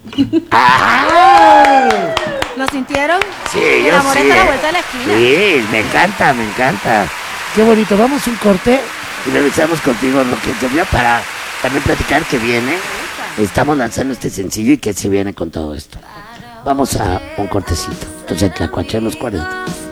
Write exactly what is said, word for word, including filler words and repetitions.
¡Ah! ¿Lo sintieron? Sí, El yo amor sí. está a la ¿eh? vuelta de la esquina. Sí, me encanta, me encanta. Qué bonito. Vamos a un corte y regresamos contigo, Roque, para también platicar que viene. Estamos lanzando este sencillo y que se viene con todo esto. Vamos a un cortecito. Entonces, Tlacuache en los cuarenta.